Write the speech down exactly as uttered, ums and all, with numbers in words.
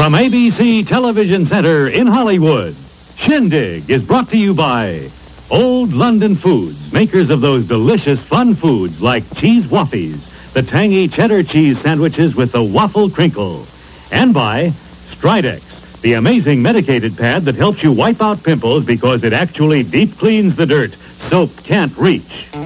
From A B C Television Center in Hollywood, Shindig is brought to you by Old London Foods, makers of those delicious fun foods like cheese waffies, the tangy cheddar cheese sandwiches with the waffle crinkle, and by Stridex, the amazing medicated pad that helps you wipe out pimples because it actually deep cleans the dirt soap can't reach.